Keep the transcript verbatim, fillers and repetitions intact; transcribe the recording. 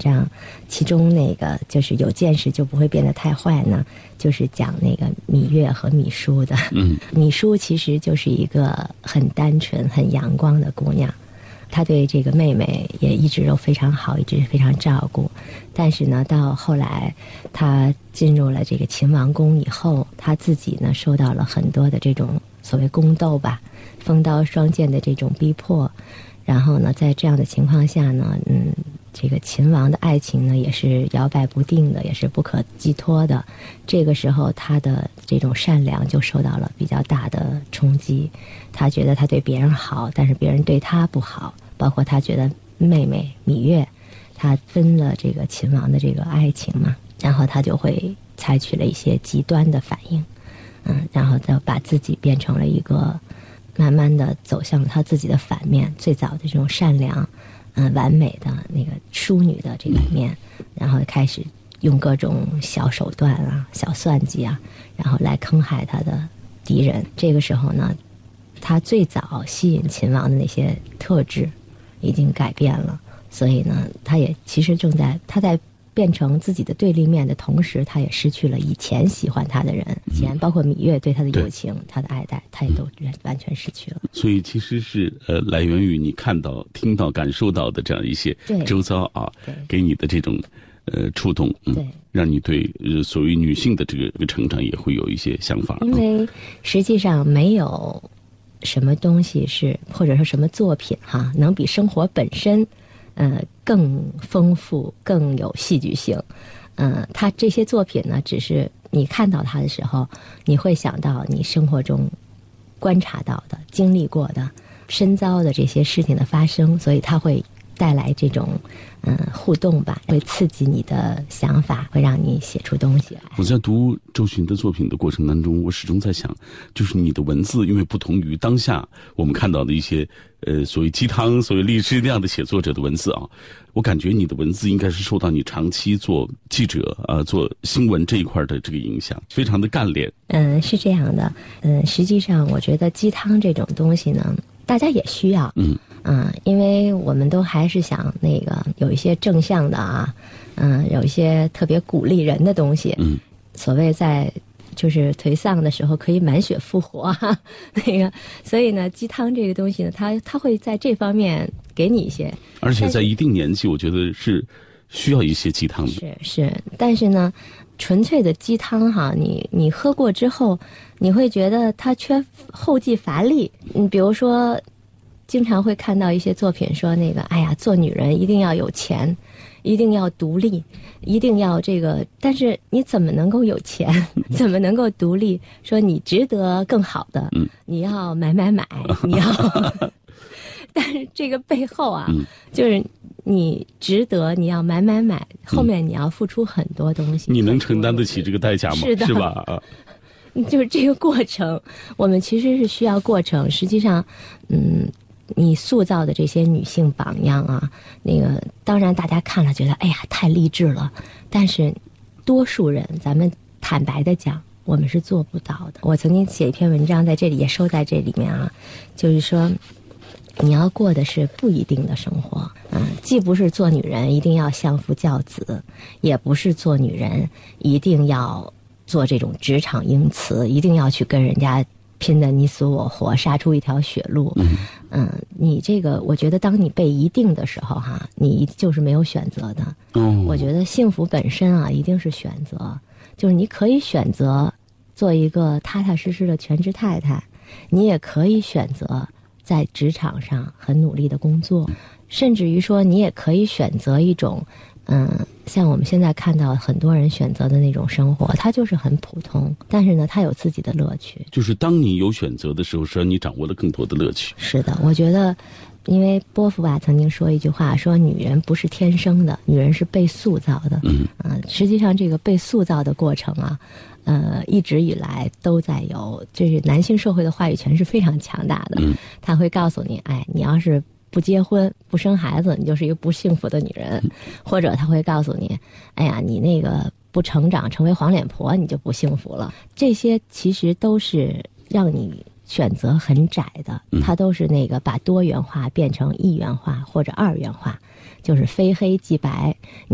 章，其中那个就是有见识就不会变得太坏呢，就是讲那个芈月和芈姝的。嗯，芈姝其实就是一个很单纯很阳光的姑娘，她对这个妹妹也一直都非常好，一直非常照顾。但是呢，到后来她进入了这个秦王宫以后，她自己呢受到了很多的这种所谓宫斗吧，锋刀双剑的这种逼迫。然后呢，在这样的情况下呢，嗯，这个秦王的爱情呢也是摇摆不定的，也是不可寄托的。这个时候，他的这种善良就受到了比较大的冲击。他觉得他对别人好，但是别人对他不好。包括他觉得妹妹芈月，他分了这个秦王的这个爱情嘛，然后他就会采取了一些极端的反应，嗯，然后就把自己变成了一个。慢慢的走向了他自己的反面，最早的这种善良、嗯、呃、完美的那个淑女的这个面，然后开始用各种小手段啊、小算计啊，然后来坑害他的敌人。这个时候呢，他最早吸引秦王的那些特质已经改变了，所以呢，他也其实正在他在。变成自己的对立面的同时，他也失去了以前喜欢他的人，以前包括芈月对他的友情、他的爱戴，他也都完全失去了。 所以其实是呃，来源于你看到、听到、感受到的这样一些周遭啊，给你的这种呃触动，嗯，对，让你对呃所谓女性的这个这个成长也会有一些想法。 因为实际上没有什么东西是，或者说什么作品哈，能比生活本身。呃，更丰富，更有戏剧性。嗯、呃，他这些作品呢，只是你看到它的时候，你会想到你生活中观察到的、经历过的、深遭的这些事情的发生，所以它会带来这种嗯、呃、互动吧，会刺激你的想法，会让你写出东西来。 我在读周迅的作品的过程当中，我始终在想，就是你的文字，因为不同于当下我们看到的一些呃所谓鸡汤、所谓励志那样的写作者的文字啊，我感觉你的文字应该是受到你长期做记者啊、呃、做新闻这一块的这个影响，非常的干练。 嗯，是这样的。嗯，实际上我觉得鸡汤这种东西呢，大家也需要。嗯。嗯，因为我们都还是想那个有一些正向的啊，嗯，有一些特别鼓励人的东西。嗯，所谓在就是颓丧的时候可以满血复活啊，那个，所以呢，鸡汤这个东西呢，它它会在这方面给你一些， 而且在一定年纪，我觉得是需要一些鸡汤的。 是是，但是呢，纯粹的鸡汤哈，你你喝过之后，你会觉得它缺后继乏力。你比如说。经常会看到一些作品说那个，哎呀，做女人一定要有钱，一定要独立，一定要这个，但是你怎么能够有钱？怎么能够独立？说你值得更好的，嗯、你要买买买，你要，但是这个背后啊，嗯、就是你值得，你要买买买，后面你要付出很多东西。 你能承担得起这个代价吗？ 是的， 是吧？啊。 就是这个过程，我们其实是需要过程。实际上，嗯。你塑造的这些女性榜样啊，那个当然大家看了觉得哎呀太励志了，但是多数人咱们坦白的讲，我们是做不到的。我曾经写一篇文章在这里也收在这里面啊，就是说你要过的是不一定的生活，嗯，既不是做女人一定要相夫教子，也不是做女人一定要做这种职场英雌，一定要去跟人家拼得你死我活，杀出一条血路。嗯，嗯，你这个，我觉得当你被一定的时候，哈，你就是没有选择的。嗯，我觉得幸福本身啊，一定是选择，就是你可以选择做一个踏踏实实的全职太太，你也可以选择在职场上很努力的工作，甚至于说，你也可以选择一种。嗯，像我们现在看到很多人选择的那种生活，它就是很普通，但是呢，它有自己的乐趣。 就是当你有选择的时候，是让你掌握了更多的乐趣。 是的，我觉得，因为波伏娃曾经说一句话，说女人不是天生的，女人是被塑造的。嗯，呃，实际上这个被塑造的过程啊，呃，一直以来都在有，就是男性社会的话语权是非常强大的。嗯，他会告诉你，哎，你要是不结婚不生孩子，你就是一个不幸福的女人，或者他会告诉你，哎呀，你那个不成长成为黄脸婆，你就不幸福了。这些其实都是让你选择很窄的，它都是那个把多元化变成一元化或者二元化，就是非黑即白。